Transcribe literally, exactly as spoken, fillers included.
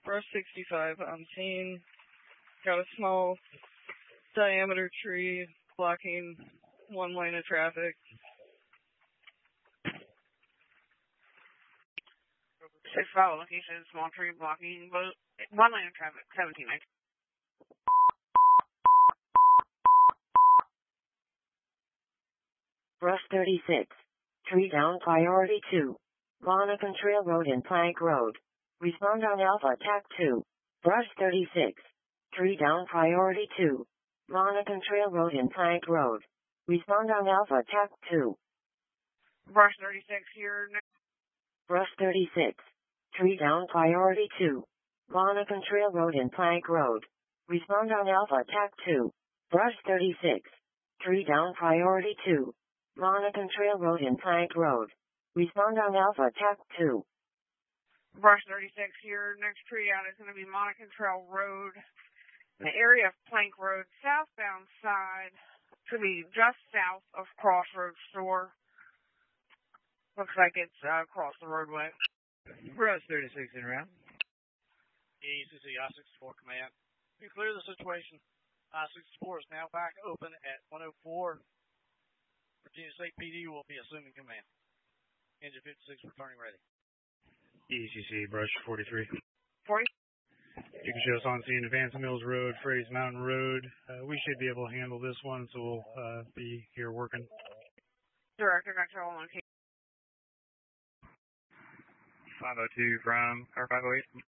Brush sixty-five on scene. Got a small diameter tree blocking one lane of traffic. Six five location, small tree blocking one lane of traffic, seventeen nineteen. Brush thirty-six. Tree down priority two. Monacan Trail Road and Plank Road. Respond on Alpha T A C two. Brush thirty-six. Tree down priority two. Monacan Trail Road and Plank Road. Respond on Alpha T A C two. Brush thirty-six here. Brush thirty-six. Tree down priority two. Monacan Trail Road and Plank Road. Respond on Alpha T A C two. Brush thirty-six. Tree down priority two. Monacan Trail Road and Plank Road. Respond on Alpha T A C two. Brush thirty-six here. Next tree out is going to be Monacan Trail Road. In the area of Plank Road, southbound side, to be just south of Crossroads Store. Looks like it's uh, across the roadway. Brush thirty-six in route. E C C I sixty-four command. We clear the situation. I sixty-four is now back open at one oh four. Virginia State P D will be assuming command. Engine fifty-six returning ready. E C C, brush forty-three. forty. You can show us on scene, Advance Mills Road, Freddy's Mountain Road. Uh, we should be able to handle this one, so we'll uh, be here working. Director control on five oh two from, or five oh eight.